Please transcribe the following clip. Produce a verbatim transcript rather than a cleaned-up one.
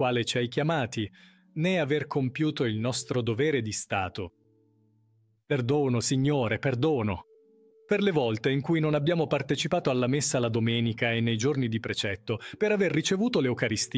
quale ci hai chiamati, né aver compiuto il nostro dovere di Stato. Perdono, Signore, perdono, per le volte in cui non abbiamo partecipato alla messa la domenica e nei giorni di precetto, per aver ricevuto l'Eucaristia